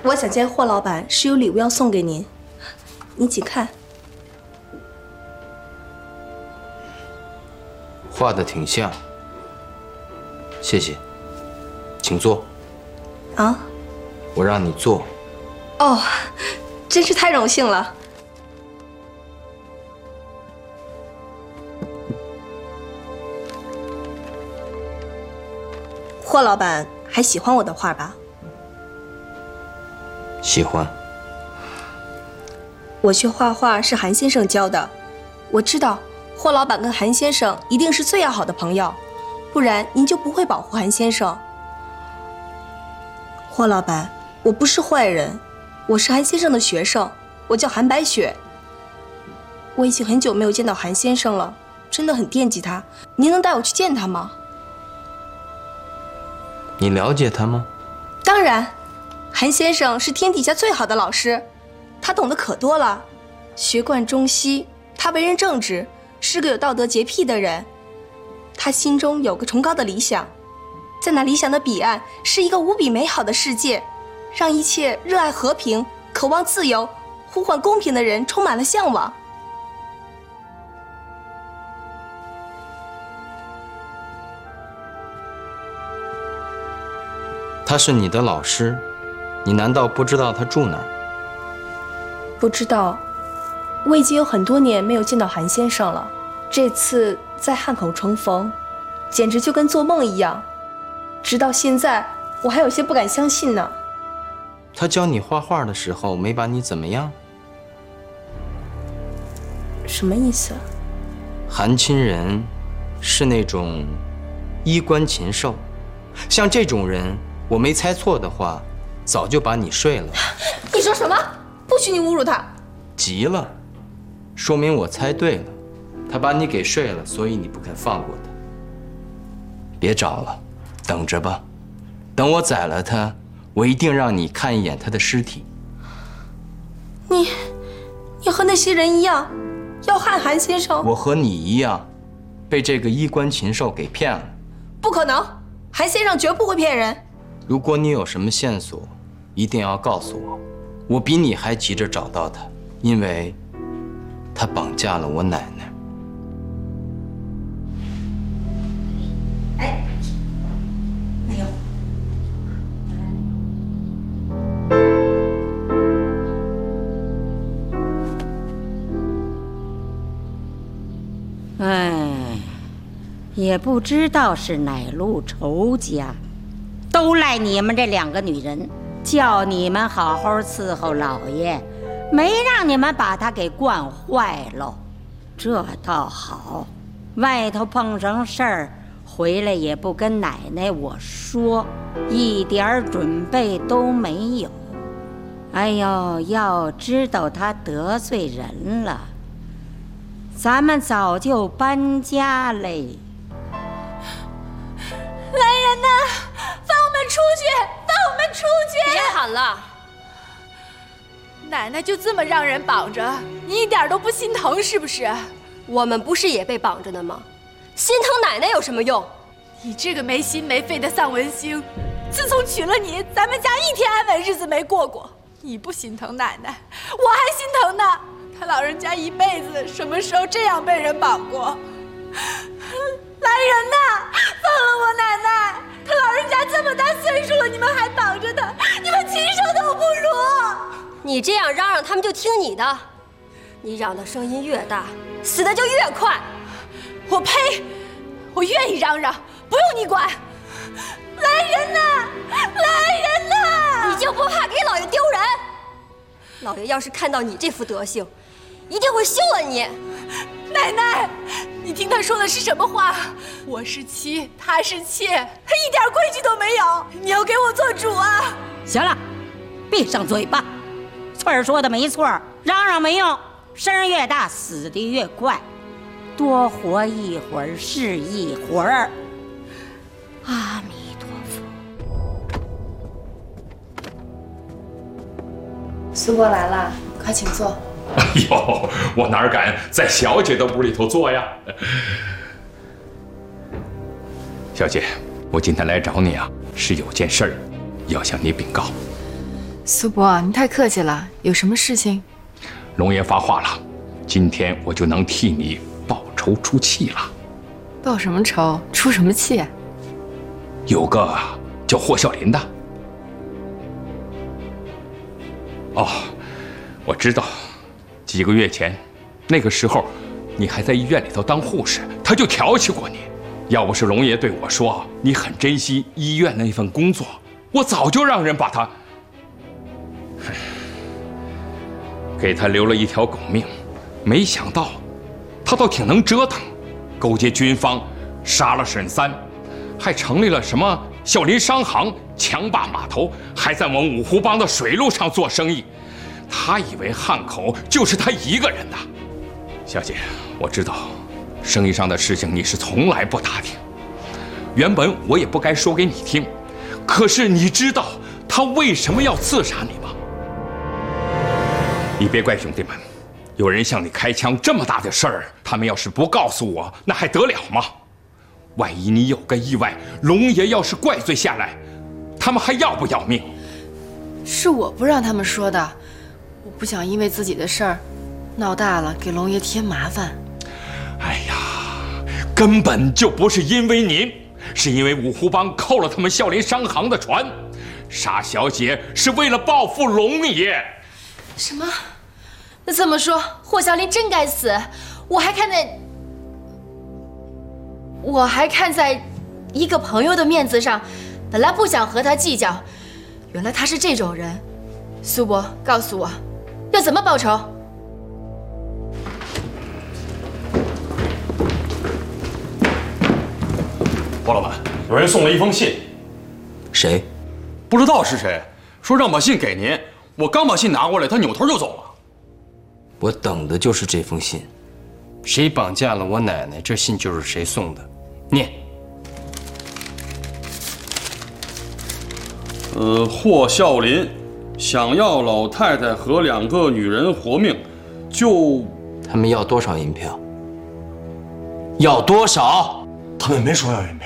我想见霍老板，是有礼物要送给您，你请看。 画的挺像，谢谢，请坐。 啊？ 我让你坐。 哦，真是太荣幸了。霍老板还喜欢我的画吧？ 喜欢。 我学画画是韩先生教的，我知道霍老板跟韩先生一定是最要好的朋友，不然您就不会保护韩先生。霍老板，我不是坏人，我是韩先生的学生，我叫韩白雪。我已经很久没有见到韩先生了，真的很惦记他。您能带我去见他吗？ 你了解他吗？ 当然，韩先生是天底下最好的老师，他懂得可多了，学贯中西。他为人正直，是个有道德洁癖的人。他心中有个崇高的理想，在那理想的彼岸是一个无比美好的世界，让一切热爱和平、渴望自由、呼唤公平的人充满了向往。 他是你的老师，你难道不知道他住哪儿？ 不知道，我已经有很多年没有见到韩先生了。这次在汉口重逢，简直就跟做梦一样。直到现在，我还有些不敢相信呢。 他教你画画的时候没把你怎么样？ 什么意思？ 韩亲人是那种衣冠禽兽，像这种人，我没猜错的话，早就把你睡了。 你说什么？不许你侮辱他！ 急了，说明我猜对了，他把你给睡了，所以你不肯放过他。别找了，等着吧，等我宰了他，我一定让你看一眼他的尸体。 你和那些人一样，要害韩先生？ 我和你一样，被这个衣冠禽兽给骗了。 不可能，韩先生绝不会骗人。 如果你有什么线索，一定要告诉我，我比你还急着找到他，因为他绑架了我奶奶。 哎，哎呦，哎，也不知道是哪路仇家，都赖你们这两个女人，叫你们好好伺候老爷，没让你们把他给惯坏喽。这倒好，外头碰上事儿，回来也不跟奶奶我说，一点准备都没有。哎呦，要知道他得罪人了，咱们早就搬家嘞。 来人呐，放我们出去！放我们出去！ 别喊了！ 奶奶就这么让人绑着，你一点都不心疼是不是？ 我们不是也被绑着呢吗？心疼奶奶有什么用？ 你这个没心没肺的丧文星，自从娶了你，咱们家一天安稳日子没过过。你不心疼奶奶，我还心疼呢。他老人家一辈子什么时候这样被人绑过？来人呐，放了我奶奶！他老人家这么大岁数了，你们还绑着他，你们亲手都不如！ 你这样嚷嚷，他们就听你的。你嚷的声音越大，死的就越快。 我呸！我愿意嚷嚷，不用你管。来人呐！来人呐！ 你就不怕给老爷丢人？老爷要是看到你这副德行，一定会休了你。 奶奶，你听他说的是什么话？我是妻，他是妾，他一点规矩都没有。你要给我做主啊！ 行了，闭上嘴巴。翠儿说的没错，嚷嚷没用，声越大死的越快，多活一会儿是一会儿。阿弥陀佛。 苏伯来了，快请坐。 哎呦，我哪敢在小姐的屋里头坐呀？小姐，我今天来找你啊，是有件事儿要向你禀告。 苏伯，你太客气了，有什么事情？ 龙爷发话了，今天我就能替你报仇出气了。 报什么仇？出什么气啊？ 有个叫霍孝林的。哦，我知道，几个月前，那个时候你还在医院里头当护士，他就调戏过你。要不是龙爷对我说你很珍惜医院那份工作，我早就让人把他给他留了一条狗命。没想到他倒挺能折腾，勾结军方，杀了沈三，还成立了什么孝林商行，强霸码头，还在我们五湖帮的水路上做生意。他以为汉口就是他一个人的。小姐，我知道生意上的事情你是从来不打听，原本我也不该说给你听，可是你知道他为什么要刺杀你吗？你别怪兄弟们，有人向你开枪这么大的事儿，他们要是不告诉我，那还得了吗？万一你有个意外，龙爷要是怪罪下来，他们还要不要命？ 是我不让他们说的，我不想因为自己的事儿闹大了，给龙爷添麻烦。 哎呀，根本就不是因为您，是因为五湖帮扣了他们孝林商行的船。傻小姐是为了报复龙爷。 什么？那这么说，霍孝林真该死？我还看在一个朋友的面子上，本来不想和他计较，原来他是这种人。苏伯，告诉我，要怎么报仇？ 霍老板，有人送了一封信。 谁？ 不知道是谁，说让把信给您。我刚把信拿过来，他扭头就走了。 我等的就是这封信。谁绑架了我奶奶，这信就是谁送的。念。 霍孝林想要老太太和2个女人活命，就他们要多少银票？要多少？ 他们没说要银票。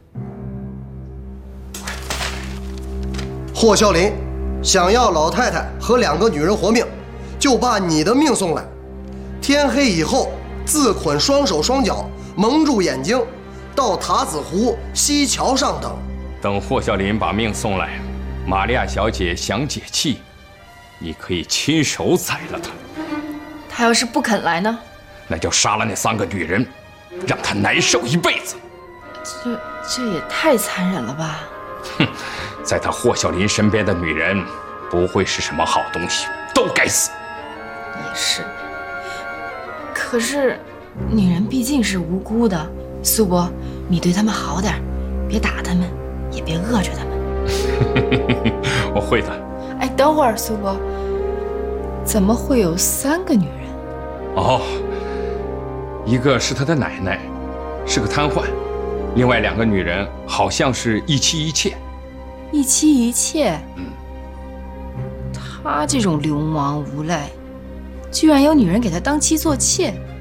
霍孝林想要老太太和2个女人活命，就把你的命送来。天黑以后，自捆双手双脚，蒙住眼睛，到塔子湖西桥上等。 等霍孝林把命送来，玛利亚小姐想解气，你可以亲手宰了她。 他要是不肯来呢？ 那就杀了那3个女人，让她难受一辈子。 这也太残忍了吧！ 哼，在他霍孝林身边的女人，不会是什么好东西，都该死。 也是，可是女人毕竟是无辜的。苏伯，你对他们好点，别打他们，也别饿着他们。 我会的。 哎，等会儿，苏伯，怎么会有3个女人？ 哦，一个是他的奶奶，是个瘫痪。另外2个女人好像是一妻一妾。 一妻一妾？他这种流氓无赖，居然有女人给他当妻做妾。